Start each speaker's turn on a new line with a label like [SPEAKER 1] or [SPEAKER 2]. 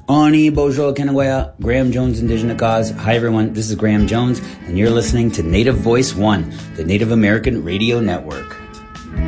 [SPEAKER 1] Ani Bojo Kenawaya, Graham Jones Indigenous Cause. Hi everyone, this is Graham Jones, and you're listening to Native Voice One, the Native American Radio Network.